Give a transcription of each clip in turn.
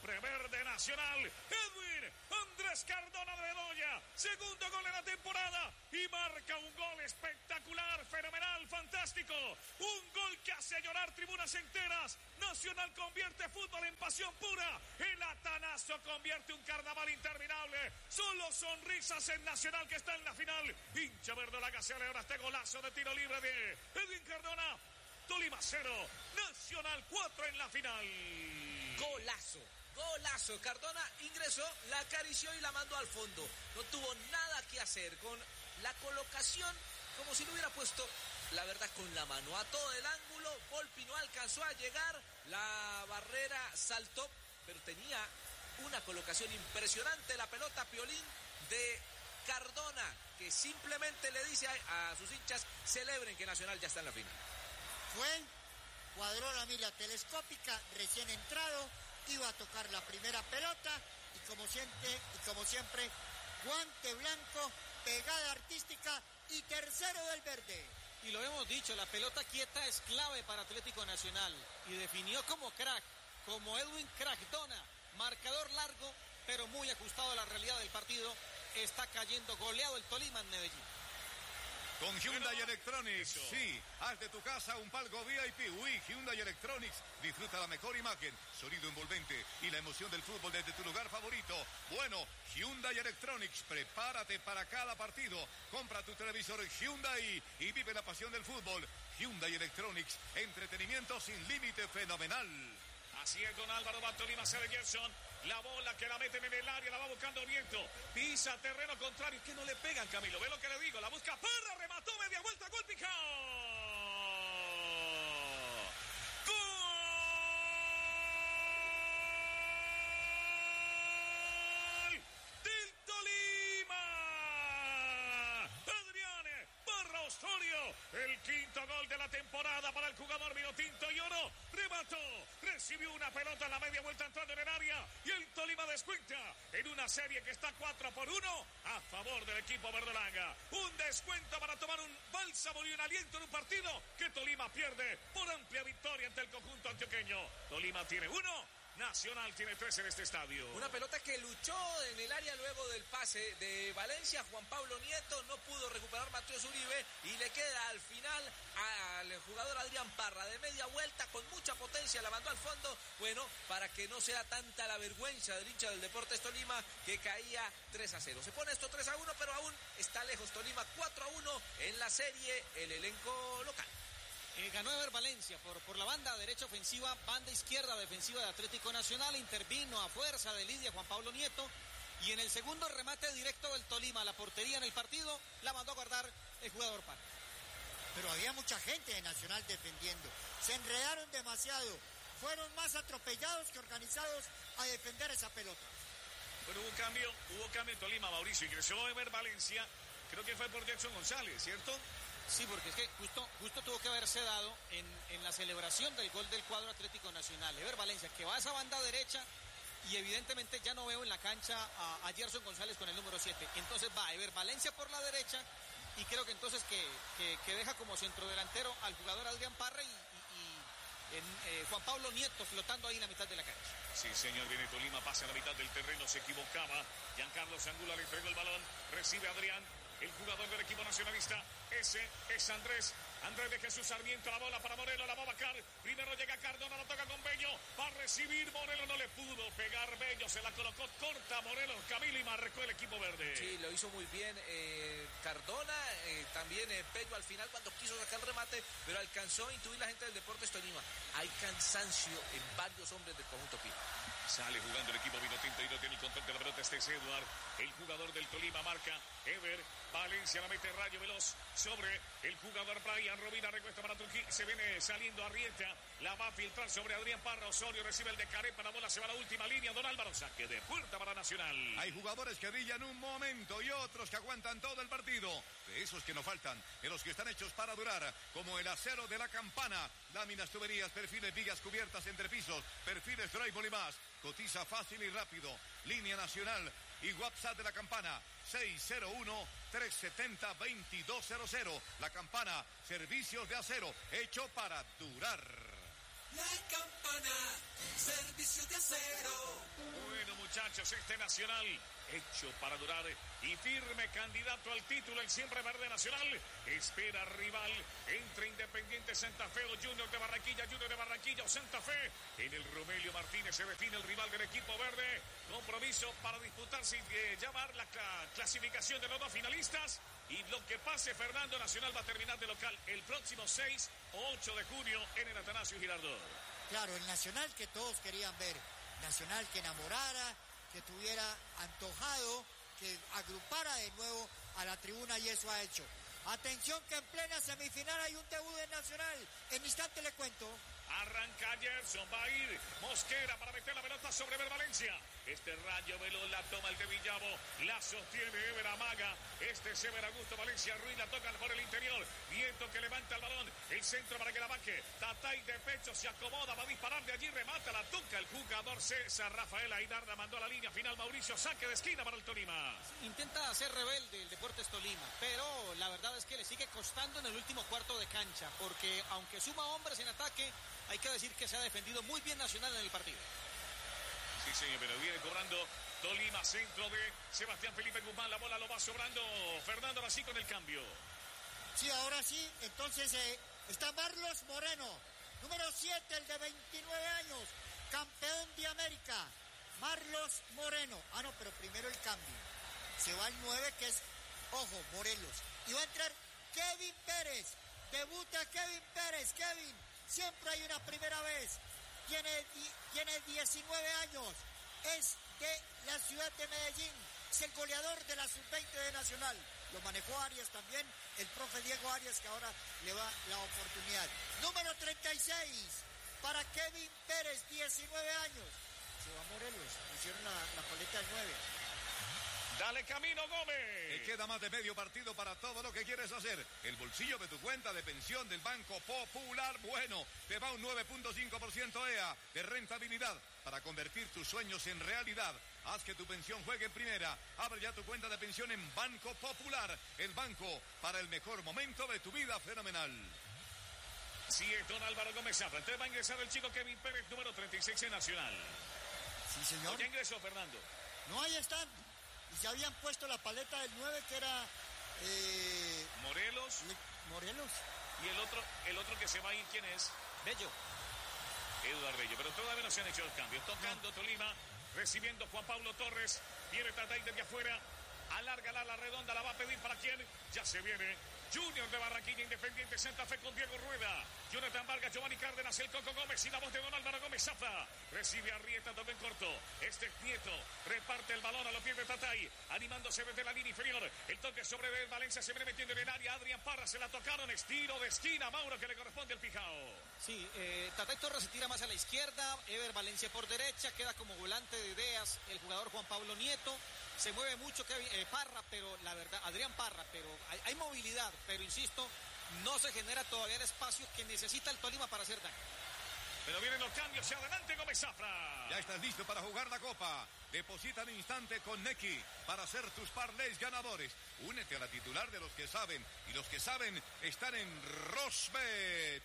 Hombre verde Nacional, Edwin Andrés Cardona de Bedoya, segundo gol en la temporada y marca un gol espectacular, fenomenal, fantástico, un gol que hace llorar tribunas enteras. Nacional convierte fútbol en pasión pura, el Atanazo convierte un carnaval interminable, solo sonrisas en Nacional que está en la final. Hincha verdolaga se alegra este golazo de tiro libre de Edwin Cardona. Tolima 0, Nacional 4 en la final. Golazo, Cardona ingresó, la acarició y la mandó al fondo. No tuvo nada que hacer con la colocación, como si lo hubiera puesto, la verdad, con la mano. A todo el ángulo, Volpi no alcanzó a llegar, la barrera saltó, pero tenía una colocación impresionante la pelota Piolín de Cardona, que simplemente le dice a sus hinchas, celebren que Nacional ya está en la final. Cuadró la mira telescópica, recién entrado, iba a tocar la primera pelota y como siempre, guante blanco, pegada artística y tercero del verde. Y lo hemos dicho, la pelota quieta es clave para Atlético Nacional y definió como crack, como Edwin Cardona, marcador largo pero muy ajustado a la realidad del partido. Está cayendo goleado el Tolima en Medellín. Con Hyundai Electronics, sí, haz de tu casa un palco VIP. Uy, Hyundai Electronics, disfruta la mejor imagen, sonido envolvente y la emoción del fútbol desde tu lugar favorito. Bueno, Hyundai Electronics, prepárate para cada partido. Compra tu televisor Hyundai y vive la pasión del fútbol. Hyundai Electronics, entretenimiento sin límite fenomenal. Así es, don Álvaro, va Tolima, Cede Gerson, la bola que la meten en el área, la va buscando Nieto, pisa terreno contrario, que no le pegan, Camilo, ve lo que le digo, la busca Parra, remató, media vuelta, gol picado. ¡Gol del Tolima! Adrián Parra Osorio, el quinto gol de la temporada para el jugador vinotinto y oro, remató, recibió una pelota en la media vuelta entrando en el área y el Tolima descuenta en una serie que está 4-1 a favor del equipo verdolaga. Un descuento para tomar un bálsamo y un aliento en un partido que Tolima pierde por amplia victoria ante el conjunto antioqueño. Tolima tiene 1, Nacional tiene 3 en este estadio. Una pelota que luchó en el área luego del pase de Valencia. Juan Pablo Nieto no pudo recuperar Mateus Uribe y le queda al final al jugador Adrián Parra de media vuelta con mucha potencia, la mandó al fondo. Bueno, para que no sea tanta la vergüenza del hincha del Deportes Tolima, que caía 3-0. Se pone esto 3-1, pero aún está lejos Tolima. 4-1 en la serie el elenco local. Ganó Ever Valencia por la banda derecha ofensiva, banda izquierda defensiva de Atlético Nacional, intervino a fuerza de Lidia Juan Pablo Nieto y en el segundo remate directo del Tolima a la portería en el partido, la mandó a guardar el jugador Parra. Pero había mucha gente de Nacional defendiendo, se enredaron demasiado, fueron más atropellados que organizados a defender esa pelota. Bueno, hubo cambio en Tolima, Mauricio, ingresó Ever Valencia, creo que fue por Jackson González, ¿cierto? Sí, porque es que justo tuvo que haberse dado en la celebración del gol del cuadro Atlético Nacional. Ever Valencia, que va a esa banda derecha y evidentemente ya no veo en la cancha a Gerson González con el número 7. Entonces va Ever Valencia por la derecha y creo que entonces que deja como centrodelantero al jugador Adrián Parra y Juan Pablo Nieto flotando ahí en la mitad de la cancha. Sí, señor, viene Tolima, pasa a la mitad del terreno, se equivocaba. Giancarlo Angulo le entregó el balón, recibe Adrián. El jugador del equipo nacionalista, ese es Andrés de Jesús Sarmiento, la bola para Morelos, la va a bajar, primero llega Cardona, la toca con Bello, va a recibir Morelos, no le pudo pegar Bello, se la colocó corta Morelos, Camilo, y marcó el equipo verde. Sí, lo hizo muy bien Cardona, también Bello al final cuando quiso sacar el remate, pero alcanzó a intuir la gente del Deportes Tolima. Hay cansancio en varios hombres del conjunto Pino. Sale jugando el equipo vinotinto y no tiene el control de la pelota, este es Eduard, el jugador del Tolima, marca Ever Valencia, la mete rayo veloz sobre el jugador Brian Rovira, recuesta para Trujillo, se viene saliendo Arrieta, la va a filtrar sobre Adrián Parra, Osorio recibe el de Carepa, la bola se va a la última línea, don Álvaro, saque de puerta para Nacional. Hay jugadores que brillan un momento y otros que aguantan todo el partido, de esos que no faltan, de los que están hechos para durar, como el acero de la Campana, láminas, tuberías, perfiles, vigas cubiertas, entrepisos, perfiles, drywall y más. Cotiza fácil y rápido. Línea Nacional y WhatsApp de la Campana 601-370-2200. La Campana, servicios de acero, hecho para durar. La Campana, servicios Servicios de Acero. Bueno, muchachos, este Nacional hecho para durar y firme candidato al título, el siempre verde Nacional espera rival entre Independiente Santa Fe o Junior de Barranquilla o Santa Fe. En el Romelio Martínez se define el rival del equipo verde. Compromiso para disputarse y llamar la clasificación de los dos finalistas. Y lo que pase, Fernando, Nacional va a terminar de local el próximo 6 o 8 de junio en el Atanasio Girardot. Claro, el Nacional que todos querían ver. Nacional que enamorara, que tuviera antojado, que agrupara de nuevo a la tribuna, y eso ha hecho. Atención que en plena semifinal hay un debut de Nacional. En instante le cuento. Arranca Gerson, va a ir Mosquera para meter la pelota sobre Ever Valencia. Este rayo veloz la toma el de Villavo, la sostiene Ever, amaga. Este es Ever Augusto Valencia Ruiz, la tocan por el interior. Nieto que levanta el balón, el centro para que la baje. Tatay de pecho se acomoda, va a disparar de allí, remata, la toca el jugador César Rafael Aidar, la mandó a la línea final. Mauricio, saque de esquina para el Tolima. Intenta hacer rebelde el Deportes Tolima, pero la verdad es que le sigue costando en el último cuarto de cancha, porque aunque suma hombres en ataque, hay que decir que se ha defendido muy bien Nacional en el partido. Sí, señor, pero viene cobrando Tolima, centro de Sebastián Felipe Guzmán, la bola lo va sobrando Fernando así con el cambio. Sí, ahora sí, entonces está Marlos Moreno, número 7, el de 29 años, campeón de América, Marlos Moreno. Ah, no, pero primero el cambio. Se va el 9, que es, ojo, Morelos. Y va a entrar Kevin Pérez, debuta Kevin Pérez. Kevin, siempre hay una primera vez. Tiene 19 años. Es de la ciudad de Medellín. Es el goleador de la sub-20 de Nacional. Lo manejó Arias también, el profe Diego Arias, que ahora le va la oportunidad. Número 36 para Kevin Pérez, 19 años. Se va Morelos, hicieron la paleta del 9. Dale camino, Gómez. Te queda más de medio partido para todo lo que quieres hacer. El bolsillo de tu cuenta de pensión del Banco Popular, bueno, te va un 9.5% EA de rentabilidad para convertir tus sueños en realidad. Haz que tu pensión juegue en primera. Abre ya tu cuenta de pensión en Banco Popular, el banco para el mejor momento de tu vida fenomenal. Sí, es don Álvaro Gómez Zafra. Entonces va a ingresar el chico Kevin Pérez, número 36 en Nacional. Sí, señor. Ya ingresó, Fernando. No, ahí están. Y ya habían puesto la paleta del 9, que era Morelos. Morelos. Y el otro que se va a ir, ¿quién es? Bello. Eduardo Bello, pero todavía no se han hecho los cambios. Tocando Tolima, recibiendo Juan Pablo Torres. Viene Tatay desde afuera. Alárgala la redonda, la va a pedir para quién. Ya se viene Junior de Barranquilla, Independiente Santa Fe con Diego Rueda, Jonathan Vargas, Giovanni Cárdenas, el Coco Gómez y la voz de don Álvaro Gómez Zafra. Recibe a Rieta, toca en corto. Este es Nieto, reparte el balón a los pies de Tatay, animándose desde la línea inferior. El toque sobre del Valencia, se viene metiendo en el área. Adrián Parra, se la tocaron, estilo de esquina, Mauro, que le corresponde al Pijao. Sí, Tatay Torres se tira más a la izquierda, Ever Valencia por derecha, queda como volante de ideas el jugador Juan Pablo Nieto. Se mueve mucho Parra, pero la verdad, Adrián Parra, pero hay movilidad, pero insisto, no se genera todavía el espacio que necesita el Tolima para hacer daño. Pero vienen los cambios hacia adelante, Gómez Zafra. Ya estás listo para jugar la Copa. Deposita en instante con Nequi para hacer tus parlays ganadores. Únete a la titular de los que saben, y los que saben están en Rosbet.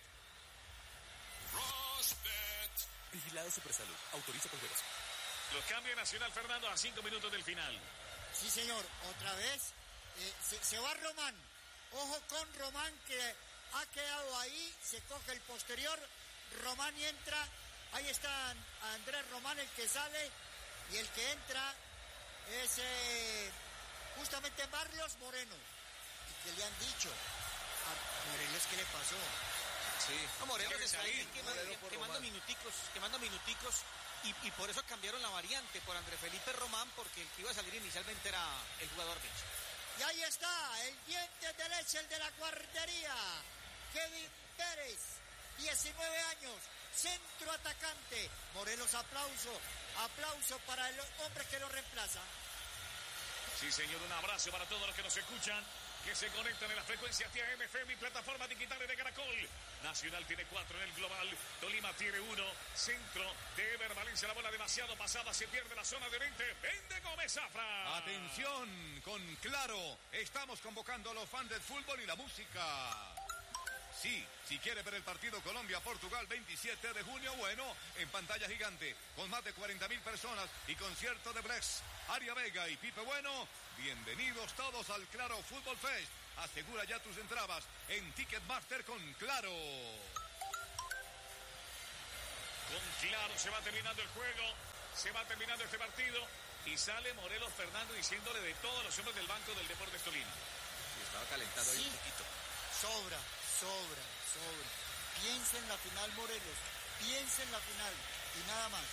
Rosbet. Vigilado Supersalud. Autoriza con juegos. Los cambios Nacional, Fernando, a 5 minutos del final. Sí, señor. Otra vez se va Román. Ojo con Román, que ha quedado ahí. Se coge el posterior. Román y entra. Ahí está Andrés Román, el que sale. Y el que entra es justamente Marlos Moreno. ¿Y qué le han dicho? A Morelos, ¿qué le pasó? Sí. No, Morelos está ahí quemando minuticos. Y por eso cambiaron la variante por Andrés Felipe Román, porque el que iba a salir inicialmente era el jugador Bench. Y ahí está, el diente de leche, el de la guardería. Kevin Pérez, 19 años, centro atacante. Morelos, aplauso para el hombre que lo reemplaza. Sí, señor, un abrazo para todos los que nos escuchan, que se conectan en la frecuencia TAMFM y plataforma digitales de Caracol. Nacional tiene 4 en el global, Tolima tiene 1, centro de Ever Valencia, la bola demasiado pasada, se pierde la zona de 20, vende Gómez Zafra. Atención, con Claro, estamos convocando a los fans del fútbol y la música. Sí, si quiere ver el partido Colombia-Portugal 27 de junio, bueno, en pantalla gigante, con más de 40.000 personas y concierto de Blex, Aria Vega y Pipe Bueno, bienvenidos todos al Claro Fútbol Fest. Asegura ya tus entradas en Ticketmaster con Claro. Con Claro se va terminando el juego, se va terminando este partido y sale Morelos Fernando diciéndole de todos los hombres del banco del Deportes Tolima. Estaba calentando ahí un poquito. Sobra. Piensa en la final, Morelos. Piensa en la final y nada más.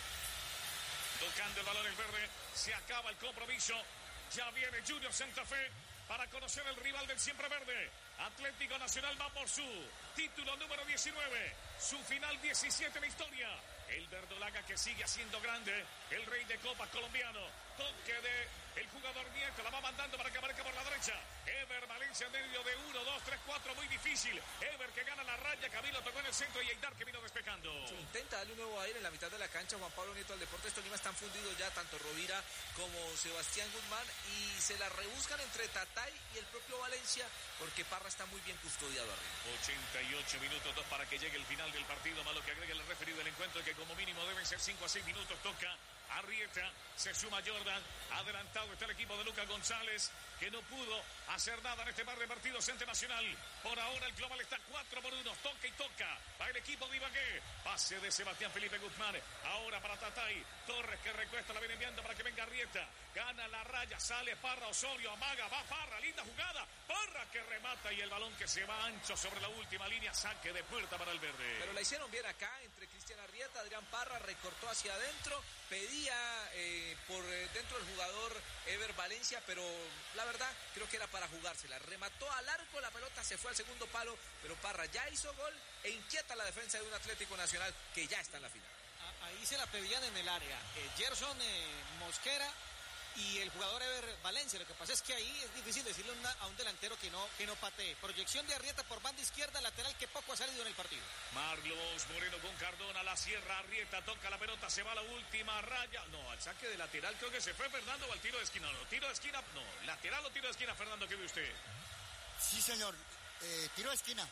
Tocando el balón el verde, se acaba el compromiso. Ya viene Junior Santa Fe para conocer el rival del siempre verde. Atlético Nacional va por su título número 19, su final 17 en la historia. El verdolaga que sigue haciendo grande, el rey de copas colombiano. Toque de el jugador Nieto, la va mandando para que aparezca por la derecha. Ever Valencia en medio de 1, 2, 3, 4, muy difícil. Ever que gana la raya, Camilo tocó en el centro y Eidar que vino despejando. Intenta darle un nuevo aire en la mitad de la cancha. Juan Pablo Nieto al Deportes Tolima están fundidos ya tanto Rovira como Sebastián Guzmán y se la rebuscan entre Tatay y el propio Valencia porque Parra está muy bien custodiado arriba. 88 minutos, 2 para que llegue el final del partido, malo que agregue el referido del encuentro que como mínimo deben ser 5 a 6 minutos. Toca Arrieta, se suma Jordan, adelantado está el equipo de Lucas González, que no pudo hacer nada en este par de partidos ante Nacional. Por ahora el global está 4-1, toca y toca para el equipo de Ibagué. Pase de Sebastián Felipe Guzmán, ahora para Tatay, Torres que recuesta, la viene enviando para que venga Arrieta, gana la raya, sale Parra, Osorio, amaga, va Parra, linda jugada, Parra que remata y el balón que se va ancho sobre la última línea, saque de puerta para el verde. Pero la hicieron bien acá, entre Cristian Arrieta, Adrián Parra recortó hacia adentro, pedía por dentro el jugador Ever Valencia, pero la verdad creo que era para jugársela, remató al arco, la pelota se fue al segundo palo, pero Parra ya hizo gol e inquieta la defensa de un Atlético Nacional que ya está en la final. Ahí se la pedían en el área, Gerson Mosquera y el jugador Ever Valencia. Lo que pasa es que ahí es difícil decirle a un delantero que no patee. Proyección de Arrieta por banda izquierda, lateral que poco ha salido en el partido. Marlos Moreno con Cardona, la cierra Arrieta, toca la pelota, se va a la última raya. No, al saque de lateral creo que se fue Fernando o al tiro de esquina. No, tiro de esquina, no, lateral o tiro de esquina, Fernando, ¿qué ve usted? Sí, señor, tiro de esquina.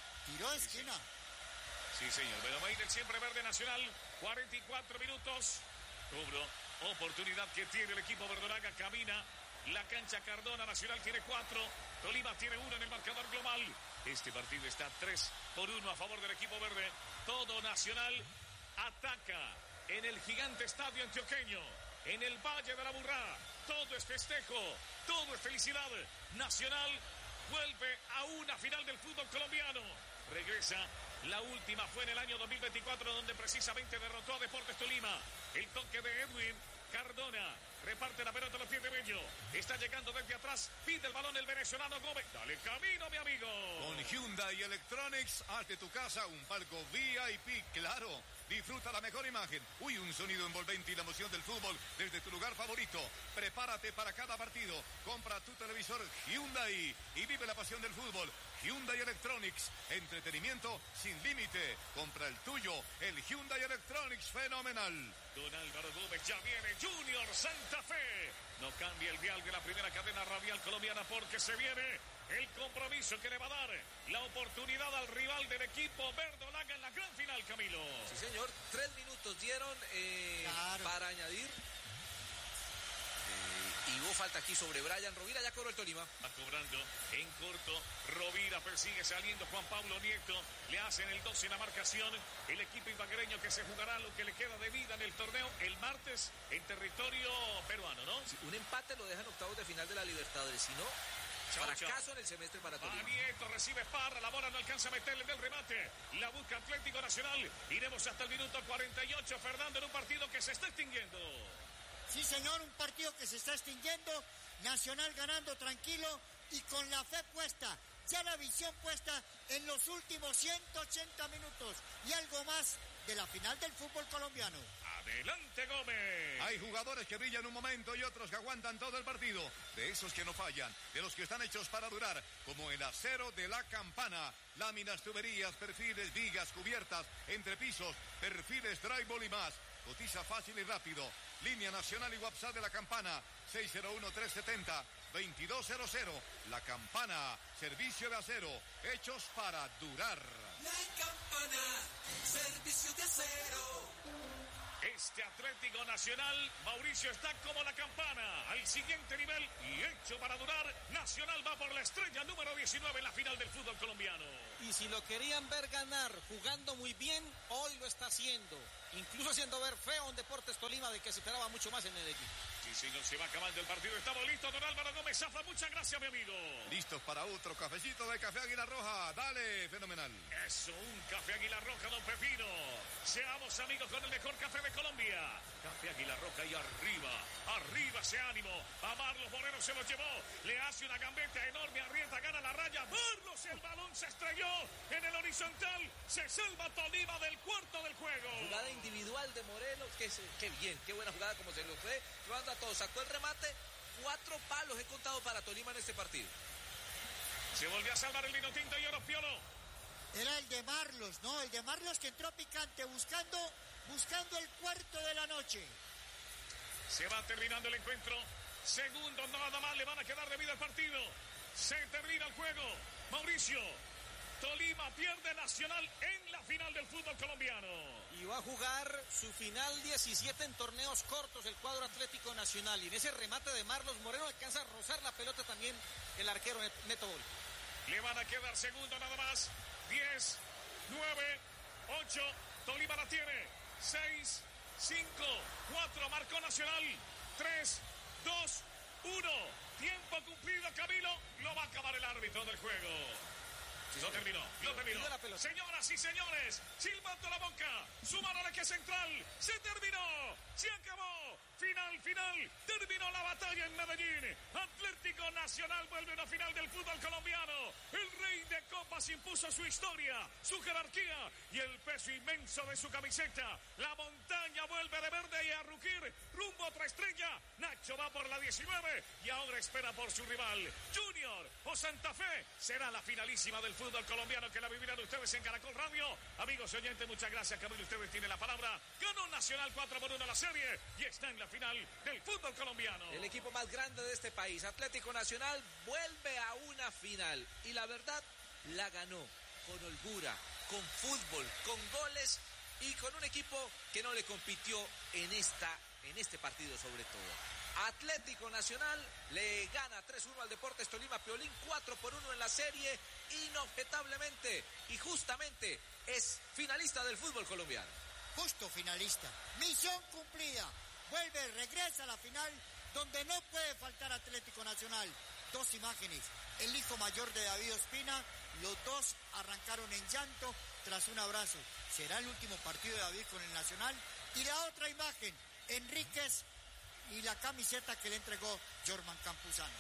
Sí, señor, pero va a ir el siempre verde Nacional, 44 minutos. Cobro, oportunidad que tiene el equipo verdolaga, camina la cancha Cardona, Nacional tiene 4, Tolima tiene 1 en el marcador global. Este partido está 3-1 a favor del equipo verde. Todo Nacional ataca en el gigante estadio antioqueño, en el Valle de la Burrá. Todo es festejo, todo es felicidad. Nacional vuelve a una final del fútbol colombiano. Regresa, la última fue en el año 2024, donde precisamente derrotó a Deportes Tolima. El toque de Edwin Cardona, reparte la pelota a los pies de Bello. Está llegando desde atrás, pide el balón el venezolano Gómez. Dale camino, mi amigo. Con Hyundai Electronics, haz de tu casa un palco VIP, claro. Disfruta la mejor imagen, un sonido envolvente y la emoción del fútbol desde tu lugar favorito. Prepárate para cada partido. Compra tu televisor Hyundai y vive la pasión del fútbol. Hyundai Electronics, entretenimiento sin límite. Compra el tuyo, el Hyundai Electronics fenomenal. Don Álvaro Gómez, ya viene Junior Santa Fe. No cambia el dial de la primera cadena radial colombiana porque se viene el compromiso que le va a dar la oportunidad al rival del equipo verdolaga en la gran final, Camilo. Sí, señor, 3 minutos dieron Claro. para añadir. Y hubo falta aquí sobre Brian Rovira, ya cobró el Tolima. Va cobrando en corto, Rovira persigue saliendo Juan Pablo Nieto, le hacen el 12 en la marcación, el equipo ibaguereño que se jugará lo que le queda de vida en el torneo el martes en territorio peruano, ¿no? Sí, un empate lo dejan octavos de final de la Libertadores, si no, fracaso en el semestre para Tolima. Nieto recibe Parra, la bola no alcanza a meterle en el remate, la busca Atlético Nacional, iremos hasta el minuto 48, Fernando, en un partido que se está extinguiendo. Sí, señor, un partido que se está extinguiendo, Nacional ganando tranquilo y con la fe puesta, ya la visión puesta en los últimos 180 minutos y algo más de la final del fútbol colombiano. Adelante, Gómez. Hay jugadores que brillan un momento y otros que aguantan todo el partido. De esos que no fallan, de los que están hechos para durar, como el acero de la Campana. Láminas, tuberías, perfiles, vigas, cubiertas, entrepisos, perfiles, drywall y más. Cotiza fácil y rápido. Línea nacional y WhatsApp de la Campana, 2200. La Campana, servicio de acero, hechos para durar. La Campana, servicio de acero. Este Atlético Nacional, Mauricio, está como la campana, al siguiente nivel y hecho para durar. Nacional va por la estrella número 19 en la final del fútbol colombiano. Y si lo querían ver ganar jugando muy bien, hoy lo está haciendo. Incluso haciendo ver feo un Deportes Tolima de que se esperaba mucho más en Medellín. Sí, señor, se va acabando el partido. Estamos listos, don Álvaro Gómez Zafra. Muchas gracias, mi amigo. Listos para otro cafecito de Café Águila Roja. Dale, fenomenal. Eso, un Café Águila Roja, don Pepino. Seamos amigos con el mejor café de Colombia. Café Águila Roja y arriba ese ánimo. A Marlos Moreno se lo llevó. Le hace una gambeta enorme, Arrieta gana la raya. Marlos, el balón se estrelló en el horizontal. Se salva Tolima del cuarto del juego. Jugada individual de Morelos, qué bien, qué buena jugada como se lo fue, llevando a todos, sacó el remate, 4 palos he contado para Tolima en este partido. Se volvió a salvar el vino tinto y oro Piolo. Era el de Marlos, ¿no? El de Marlos que entró picante buscando el cuarto de la noche. Se va terminando el encuentro. Segundos nada más le van a quedar de vida al partido. Se termina el juego. Mauricio, Tolima pierde Nacional en la final del fútbol colombiano. Y va a jugar su final 17 en torneos cortos el cuadro Atlético Nacional. Y en ese remate de Marlos Moreno alcanza a rozar la pelota también el arquero Neto Volpi. Le van a quedar segundos nada más. 10, 9, 8. Tolima la tiene. 6, 5, 4. Marcó Nacional. 3, 2, 1. Tiempo cumplido, Camilo. Lo va a acabar el árbitro del juego. Lo terminó. Señoras y señores, silbando la boca, sumaron a que central, se terminó, se acabó, final, terminó la batalla en Medellín. Atlético Nacional vuelve a una final del fútbol colombiano. El rey de copas impuso su historia, su jerarquía y el peso inmenso de su camiseta. La montaña vuelve de verde y a rugir rumbo a otra estrella. Nacho va por la 19 y ahora espera por su rival. Junior o Santa Fe será la finalísima del fútbol colombiano que la vivirán ustedes en Caracol Radio. Amigos y oyentes, muchas gracias, Camilo. Ustedes tienen la palabra. Ganó Nacional 4-1 la serie y está en la final del fútbol colombiano. El equipo más grande de este país, Atlético Nacional, vuelve a una final y la verdad la ganó con holgura, con fútbol, con goles y con un equipo que no le compitió en este partido sobre todo. Atlético Nacional le gana 3-1 al Deportes Tolima Piolín, 4-1 en la serie, inobjetablemente y justamente es finalista del fútbol colombiano. Justo finalista, misión cumplida, regresa a la final donde no puede faltar Atlético Nacional. 2 imágenes, el hijo mayor de David Ospina, los dos arrancaron en llanto tras un abrazo. Será el último partido de David con el Nacional. Y la otra imagen, Enríquez y la camiseta que le entregó Jorman Campuzano.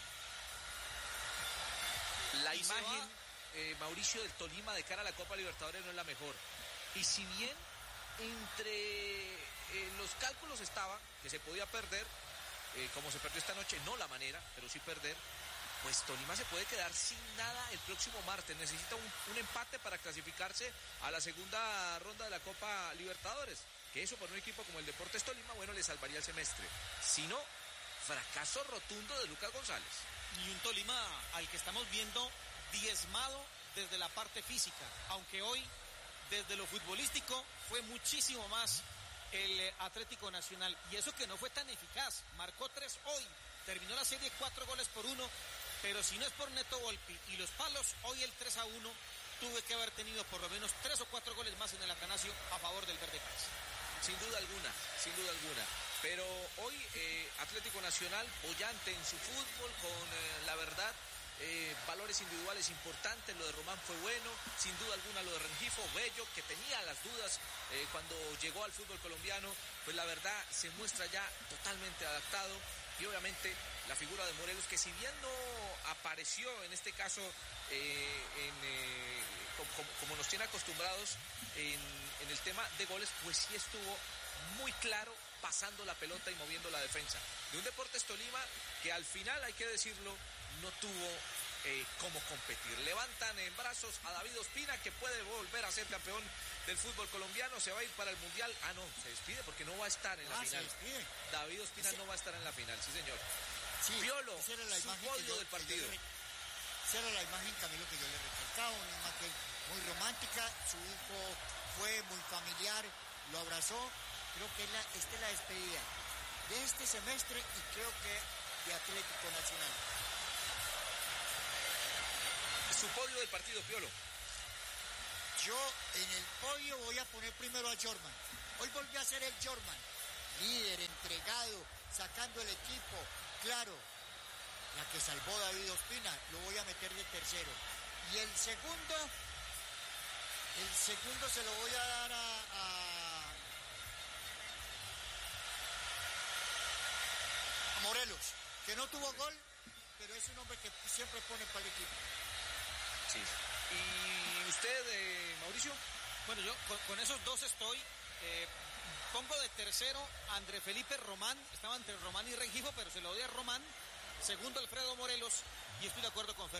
La imagen, Mauricio, del Tolima de cara a la Copa Libertadores no es la mejor. Y si bien entre los cálculos estaba que se podía perder, como se perdió esta noche, no la manera, pero sí perder, pues Tolima se puede quedar sin nada el próximo martes. Necesita un empate para clasificarse a la segunda ronda de la Copa Libertadores. Que eso para un equipo como el Deportes Tolima, bueno, le salvaría el semestre. Si no, fracaso rotundo de Lucas González. Y un Tolima al que estamos viendo diezmado desde la parte física, aunque hoy desde lo futbolístico fue muchísimo más el Atlético Nacional. Y eso que no fue tan eficaz, marcó 3 hoy, terminó la serie 4-1, pero si no es por Neto Volpi y los palos, hoy el 3-1 tuve que haber tenido por lo menos 3 o 4 goles más en el Atanasio a favor del Verde Paz. Sin duda alguna. Pero hoy Atlético Nacional bollante en su fútbol con la verdad valores individuales importantes. Lo de Román fue bueno, sin duda alguna lo de Rengifo, Bello, que tenía las dudas cuando llegó al fútbol colombiano, pues la verdad se muestra ya totalmente adaptado. Y obviamente la figura de Morelos, que si bien no apareció en este caso como nos tiene acostumbrados en el tema de goles, pues sí estuvo muy claro pasando la pelota y moviendo la defensa. De un Deportes Tolima que al final, hay que decirlo, no tuvo cómo competir. Levantan en brazos a David Ospina, que puede volver a ser campeón del fútbol colombiano, se va a ir para el Mundial. Se despide porque no va a estar en la final. Se despide. David Ospina no va a estar en la final, sí señor. Sí, Piolo, esa era la su imagen podio del partido. Esa era la imagen, Camilo, que yo le recalcaba, una imagen muy romántica. Su hijo fue muy familiar, lo abrazó. Creo que esta es la despedida de este semestre y creo que de Atlético Nacional. Su podio del partido, Piolo. Yo en el podio voy a poner primero a Jorman. Hoy volvió a ser el Jorman, líder, entregado, sacando el equipo. Claro, la que salvó David Ospina, lo voy a meter de tercero. Y el segundo se lo voy a dar a Morelos, que no tuvo gol, pero es un hombre que siempre pone para el equipo. Sí. ¿Y usted, Mauricio? Bueno, yo con esos dos estoy. Pongo de tercero a André Felipe Román. Estaba entre Román y Rengifo, pero se lo doy a Román. Segundo, Alfredo Morelos. Y estoy de acuerdo con Fernando.